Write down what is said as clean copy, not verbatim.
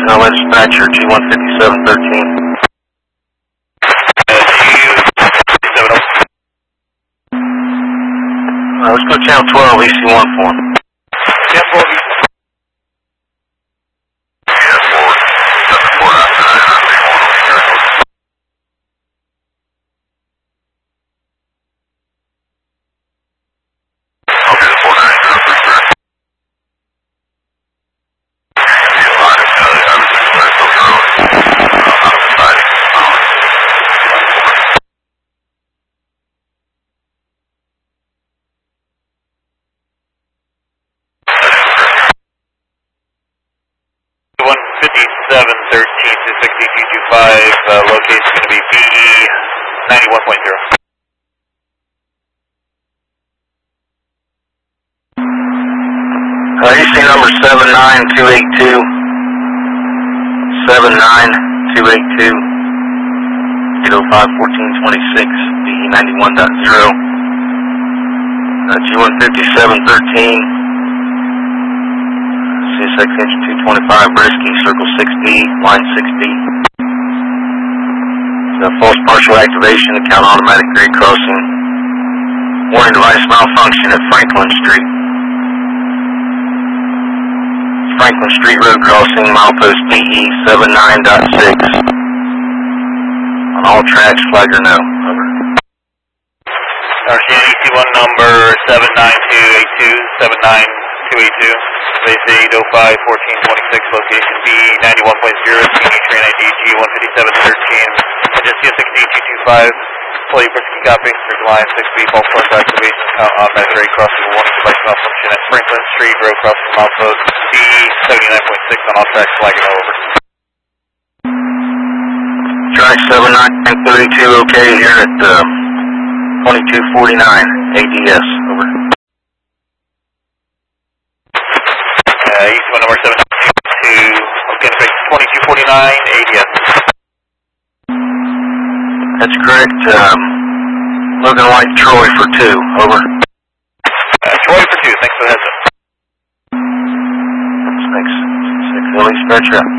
LA dispatcher, G15713. Let's go channel 12, EC1 for him. Channel 12, EC1. Location going to be BE 91.0. EC number 79282. 79282. 805-1426, BE 91.0. G15713. CSX engine 225, Brisky, circle 6D, line 6D. False partial activation, account automatic grade crossing. Warning device malfunction at Franklin Street. Franklin Street road crossing, milepost DE 79.6. On all tracks, flagger no. Over. Understand EC1 number 79282, 79282. Base 805-1426, location BE 91.0, train ID G15713. Just 68225, fully Brisky copy, circle line 6B, false course activation, count automatic grade crossing, warning device malfunction at Franklin Street, road crossing, milepost BE 79.6 on all tracks, flagging over. Track 79232, okay, here at 2249, ADS, over. EC1 number 792, again, 2249, ADS. That's correct. Looking like Troy for 2. Over. Troy for 2. Thanks for the heads up. Thanks. 6 LA stretch out.